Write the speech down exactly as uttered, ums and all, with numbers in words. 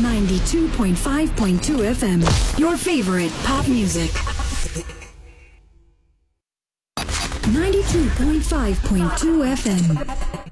ninety-two point five point two F M. Your favorite pop music. ninety-two point five point two F M.